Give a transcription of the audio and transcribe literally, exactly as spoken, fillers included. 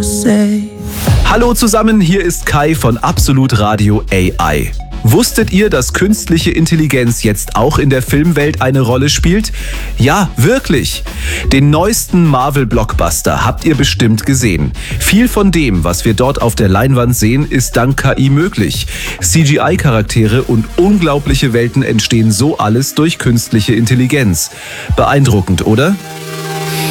Hallo zusammen, hier ist Kai von Absolut Radio A I. Wusstet ihr, dass künstliche Intelligenz jetzt auch in der Filmwelt eine Rolle spielt? Ja, wirklich. Den neuesten Marvel-Blockbuster habt ihr bestimmt gesehen. Viel von dem, was wir dort auf der Leinwand sehen, ist dank K I möglich. C G I-Charaktere und unglaubliche Welten entstehen so alles durch künstliche Intelligenz. Beeindruckend, oder?